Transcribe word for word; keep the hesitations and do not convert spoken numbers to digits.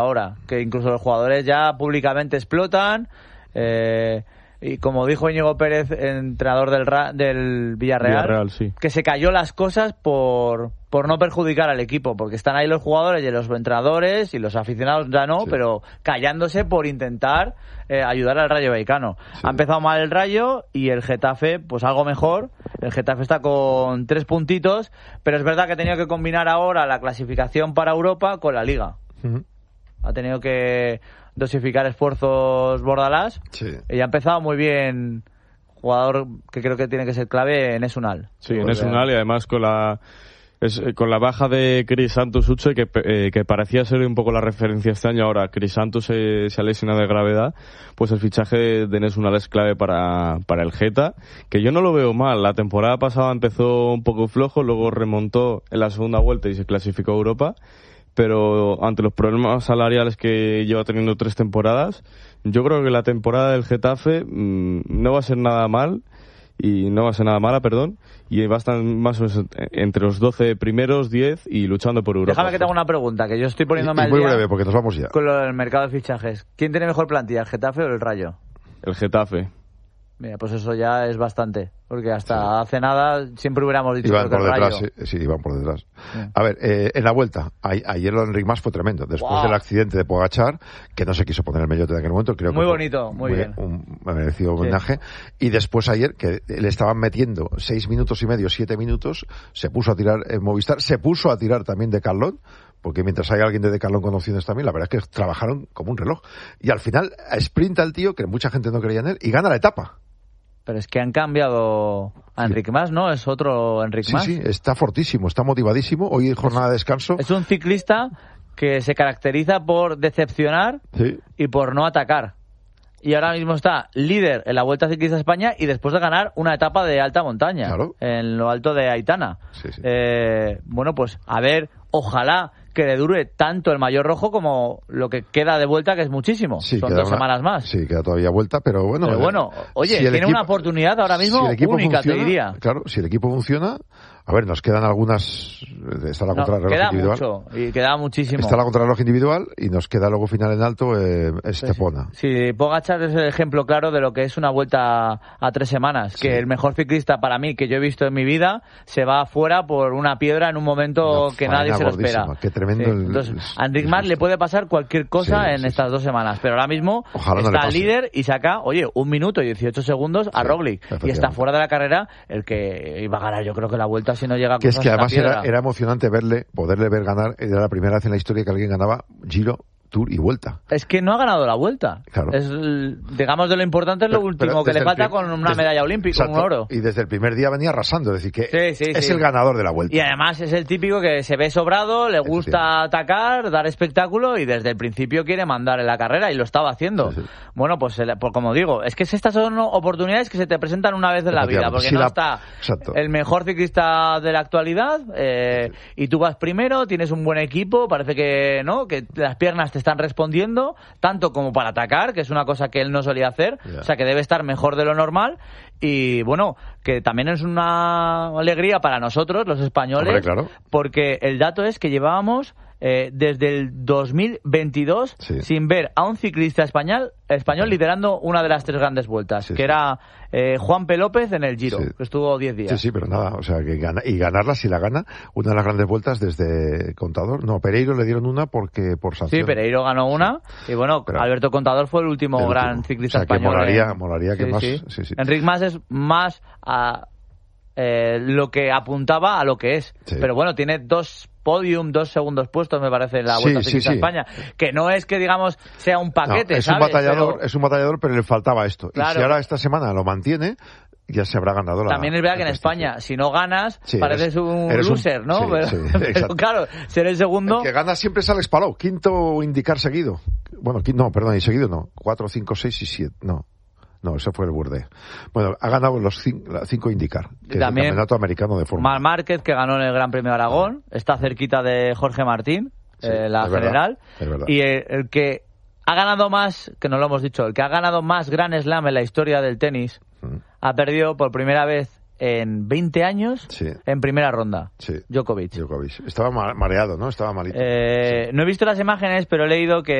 ahora, que incluso los jugadores ya públicamente explotan. Eh, y como dijo Íñigo Pérez, entrenador del, Ra- del Villarreal, Villarreal sí. que se cayó las cosas por, por no perjudicar al equipo, porque están ahí los jugadores y los entrenadores y los aficionados ya no, sí. pero callándose por intentar eh, ayudar al Rayo Vallecano. Sí. Ha empezado mal el Rayo y el Getafe, pues algo mejor. El Getafe está con tres puntitos, pero es verdad que ha tenido que combinar ahora la clasificación para Europa con la Liga. Uh-huh. Ha tenido que dosificar esfuerzos Bordalás sí. y ha empezado muy bien, jugador que creo que tiene que ser clave en Esunal. Sí, en Esunal y además con la es, con la baja de Crisantus Uche, que, eh, que parecía ser un poco la referencia este año. Ahora Crisantus se, se ha lesionado de gravedad, pues el fichaje de Esunal es clave para, para el Geta, que yo no lo veo mal. La temporada pasada empezó un poco flojo, luego remontó en la segunda vuelta y se clasificó a Europa. Pero ante los problemas salariales que lleva teniendo tres temporadas, yo creo que la temporada del Getafe mmm, no va a ser nada mal y no va a ser nada mala, perdón, y va a estar más o menos entre los doce primeros, diez y luchando por Europa. Déjame que te haga una pregunta, que yo estoy poniéndome y, y al muy día breve, porque nos vamos ya. Con lo del mercado de fichajes. ¿Quién tiene mejor plantilla, el Getafe o el Rayo? El Getafe. Mira, pues eso ya es bastante, porque hasta sí. hace nada siempre hubiéramos dicho iban que por el detrás, Rayo. Sí, sí, iban por detrás. Sí. A ver, eh, en la vuelta, a, ayer lo de Enric Mas fue tremendo. Después wow. del accidente de Pogačar, que no se quiso poner el mellote de aquel momento, creo muy que bonito, muy, muy bien. Un merecido homenaje. Sí. Y después ayer, que le estaban metiendo seis minutos y medio, siete minutos, se puso a tirar en Movistar, se puso a tirar también de Carlón, porque mientras hay alguien de Decathlon con opciones también, la verdad es que trabajaron como un reloj. Y al final, sprinta el tío, que mucha gente no creía en él, y gana la etapa. Pero es que han cambiado a Enric sí. Mas, ¿no? Es otro Enric sí, Mas. Sí, sí, está fortísimo, está motivadísimo. Hoy es jornada de descanso. Es un ciclista que se caracteriza por decepcionar sí. y por no atacar. Y ahora mismo está líder en la Vuelta Ciclista a España y después de ganar una etapa de alta montaña. Claro. En lo alto de Aitana. Sí, sí. Eh, bueno, pues a ver, ojalá que le dure tanto el maillot rojo como lo que queda de vuelta, que es muchísimo. Sí, son dos una, semanas más. Sí, queda todavía vuelta, pero bueno. Pero bueno, oye, si tiene equipo, una oportunidad ahora mismo si única, funciona, te diría. Claro, si el equipo funciona. A ver, nos quedan algunas. Está la no, contrarreloj queda individual. Mucho, y queda muchísimo. Está la contrarreloj individual y nos queda luego final en alto eh, Estepona. Sí, sí, Pogačar es el ejemplo claro de lo que es una vuelta a tres semanas. Que sí. el mejor ciclista para mí que yo he visto en mi vida se va fuera por una piedra en un momento una que nadie se lo espera. Qué tremendo. Sí. El, Entonces, a Enric Mas le puede pasar cualquier cosa sí, en sí, estas sí. dos semanas, pero ahora mismo Ojalá está no líder y saca, oye, un minuto y dieciocho segundos a sí, Roglic. Y está fuera de la carrera el que iba a ganar, yo creo que la vuelta si no llega a que es que además era, era emocionante verle, poderle ver ganar. Era la primera vez en la historia que alguien ganaba Giro, Tour y Vuelta. Es que no ha ganado la Vuelta. Claro. Es, digamos, de lo importante es lo pero, último pero que le falta prim- con una desde, medalla olímpica, exacto, un oro. Y desde el primer día venía arrasando, es decir, que sí, sí, es sí. el ganador de la Vuelta. Y además es el típico que se ve sobrado, le gusta atacar, dar espectáculo y desde el principio quiere mandar en la carrera y lo estaba haciendo. Sí, sí. Bueno, pues, pues como digo, es que estas son oportunidades que se te presentan una vez en la vida, porque sí, no la... está exacto. el mejor ciclista de la actualidad eh, sí, sí. y tú vas primero, tienes un buen equipo, parece que no, que las piernas te están respondiendo tanto como para atacar, que es una cosa que él no solía hacer, yeah. o sea que debe estar mejor de lo normal y bueno, que también es una alegría para nosotros, los españoles, Hombre, claro. porque el dato es que llevábamos eh, desde el dos mil veintidós sí. sin ver a un ciclista español, español sí. liderando una de las tres grandes vueltas, sí, que sí. era eh, Juan P. López en el Giro, sí. que estuvo diez días. Sí, sí, pero nada, o sea, que gana, y ganarla si la gana, una de las grandes vueltas desde Contador. No, Pereiro le dieron una porque por sanción. Sí, Pereiro ganó una, sí. y bueno, pero, Alberto Contador fue el último el gran último. ciclista o sea, español. Que molaría, en... molaría que sí, más... Sí. Sí, sí. Enric Mas es más a eh, lo que apuntaba a lo que es, sí. pero bueno, tiene dos podium, dos segundos puestos, me parece, en la Vuelta sí, Ciclista sí, sí. a España. Que no es que, digamos, sea un paquete, no, es ¿sabes? Un batallador, pero... Es un batallador, pero le faltaba esto. Claro. Y si ahora esta semana lo mantiene, ya se habrá ganado la... También es verdad que en España, si no ganas, sí, pareces eres, un eres loser, un, ¿no? Sí, pero, sí, pero claro, ser el segundo... El que gana siempre es Alex Palou, quinto indicar seguido. Bueno, no, perdón, y seguido no. Cuatro, cinco, seis y siete, no. No, ese fue el Burde. Bueno, ha ganado los cinco, cinco indicar, que también es el campeonato americano de Fórmula. Marc Márquez, que ganó en el Gran Premio de Aragón, está cerquita de Jorge Martín, sí, eh, la es general. Verdad, es verdad. Y el, el que ha ganado más, que no lo hemos dicho, el que ha ganado más Grand Slam en la historia del tenis, mm. ha perdido por primera vez en veinte años sí. en primera ronda. Sí. Djokovic. Djokovic. Estaba mareado, ¿no? Estaba malito. Eh, sí. No he visto las imágenes, pero he leído que